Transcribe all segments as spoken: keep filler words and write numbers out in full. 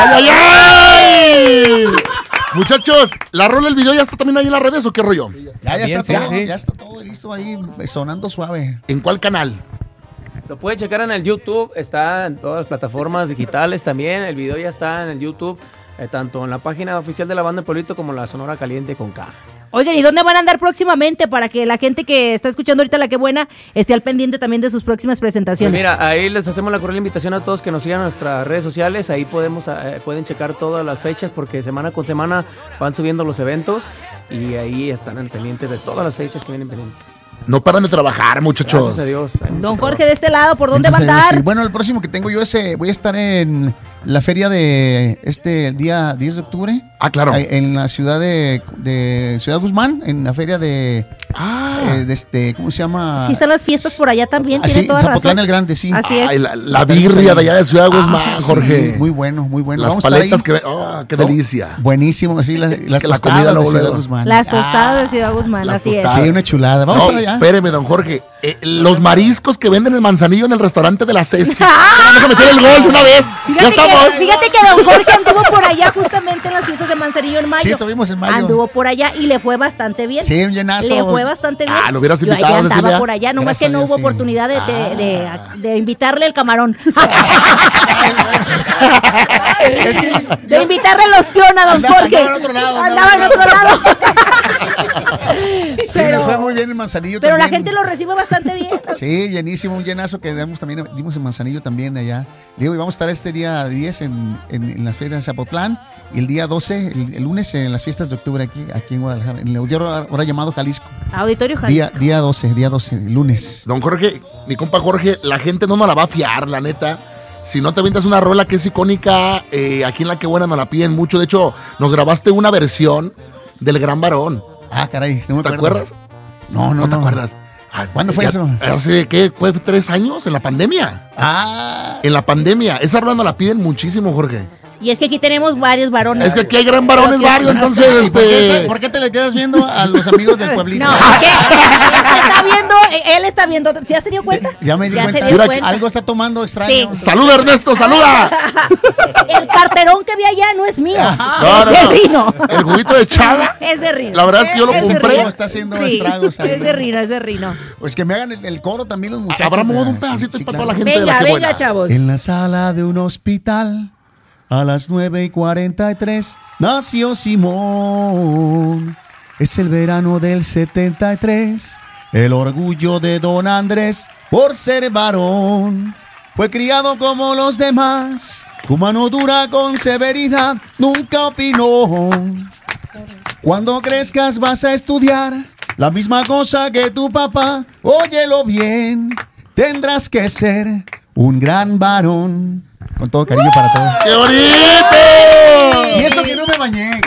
¡Ay, ay, ay! Muchachos, ¿la rola del video ya está también ahí en las redes o qué rollo? Ya, ya está sí, todo, sí. ya está todo listo ahí, sonando suave. ¿En cuál canal? Lo pueden checar en el YouTube, está en todas las plataformas digitales también. El video ya está en el YouTube, eh, tanto en la página oficial de la banda El Pueblito como la Sonora Caliente con K. Oigan, ¿y dónde van a andar próximamente para que la gente que está escuchando ahorita La Qué Buena esté al pendiente también de sus próximas Pues presentaciones? mira, ahí les hacemos la cordial invitación a todos que nos sigan en nuestras redes sociales. Ahí podemos eh, pueden checar todas las fechas porque semana con semana van subiendo los eventos y ahí están al pendiente de todas las fechas que vienen pendientes. No paran de trabajar, muchachos. Gracias a Dios. Don Jorge, de este lado, ¿por dónde Entonces, va a andar? sí, bueno, el próximo que tengo yo es, eh, voy a estar en la feria de este el día diez de octubre. Ah, claro. Ahí, en la ciudad de, de Ciudad Guzmán, en la feria de, Ah. eh, de este, ¿cómo se llama? Sí, están las fiestas por allá también, Ah, tiene sí, toda Zapotlán razón. el Grande, sí. Así es. Ay, la, la birria de allá de Ciudad Guzmán, Ah, sí, Jorge. muy bueno, muy bueno. Las Vamos a estar paletas ahí. que... ve- ¡Oh, qué Oh, delicia! Buenísimo, así las, las que la tostadas comida de luego, Ciudad luego. Guzmán. Las Ah, tostadas de Ciudad Guzmán, las así tostadas. es. Sí, una chulada. Vamos No, para allá. espéreme, don Jorge. Eh, los mariscos que venden en Manzanillo en el restaurante de la Ceci. Vamos a meter el gol de una vez. Ya Fíjate estamos. que, fíjate que don Jorge anduvo por allá justamente en las fiestas de Manzanillo en mayo. Sí, estuvimos en mayo. Anduvo por allá y le fue bastante bien. Sí, un llenazo. Le fue bastante bien. Ah, lo hubieras Yo invitado, allá andaba Cecilia. por allá, nomás Gracias que no a Dios, hubo sí. oportunidad de, de, de, de invitarle el camarón. Es que De invitarle el ostión a don Andaba- Jorge. andaba en otro lado, Andaba en otro lado. sí, Pero- nos fue muy bien en Manzanillo Pero la también. gente lo recibe bastante bien. Sí, llenísimo, un llenazo que damos también, dimos en Manzanillo también allá. Digo, y vamos a estar este día diez en, en, en las fiestas de Zapotlán y el día doce, el, el lunes, en las fiestas de octubre aquí, aquí en Guadalajara, en el auditorio ahora llamado Jalisco. Auditorio Jalisco. Día, día doce, día doce, lunes. Don Jorge, mi compa Jorge, la gente no nos la va a fiar, la neta. Si no te avientas una rola que es icónica, eh, aquí en La Qué Buena nos la piden mucho. De hecho, nos grabaste una versión del Gran Varón. Ah, caray, no me ¿Te acuerdo. acuerdas? No, no, ¿No te no. acuerdas? Ah, ¿Cuándo fue ya- eso? Hace, ¿qué? ¿Fue tres años? En la pandemia. Ah, En la pandemia. Esa rola nos la piden muchísimo, Jorge. Y es que aquí tenemos varios varones. Es que aquí hay gran varones Pero que- varios, entonces, ¿y por, qué te, este... por qué te le quedas viendo a los amigos del pueblito? No, es que él está viendo, él está viendo. ¿Se has tenido cuenta? Ya me di Ya cuenta. se dio Mira, cuenta. Algo está tomando extraño. Sí. ¡Saluda, Ernesto! ¡Saluda! El carterón que vi allá no es mío. No, es no, de no. Rino. El juguito de Chava. Es de Rino. La verdad es que yo lo Es de compré. Rino. Está haciendo Sí, estragos ahí. Es de Rino, es de Rino. Pues que me hagan el, el coro también los muchachos. Habrá modo Ah, un pedacito sí, para claro. toda la gente de La Venga, Qué venga, Buena. chavos. En la sala de un hospital, a las nueve y cuarenta y tres, nació Simón. Es el verano del setenta y tres, el orgullo de don Andrés por ser varón. Fue criado como los demás, tu mano dura con severidad, nunca opinó. Cuando crezcas vas a estudiar la misma cosa que tu papá, óyelo bien, tendrás que ser un gran varón. Con todo cariño para todos. ¡Qué bonito! Y eso que no me bañé.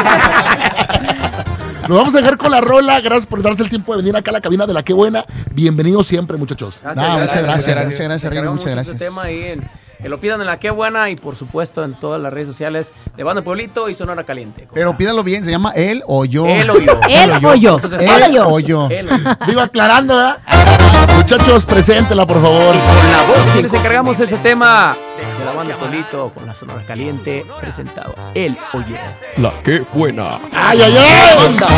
Nos vamos a dejar con la rola. Gracias por darse el tiempo de venir acá a la cabina de La Qué Buena. Bienvenidos siempre, muchachos. No, muchas gracias, muchas muchas gracias, Reina, Cargamos muchas mucho gracias. este tema ahí en- que lo pidan en La Qué Buena y por supuesto en todas las redes sociales de Banda Pueblito y Sonora Caliente. Pero pídalo bien, se llama él o yo. Él o yo. Él o yo. Entonces, Él o Él yo. o yo. Él o yo. Viva aclarando, ¿verdad? Muchachos, preséntela, por favor. Con la voz les encargamos ese tema de la Banda Pueblito con la Sonora Caliente presentado. Él o yo. La Qué Buena. ¡Ay, ay, ay!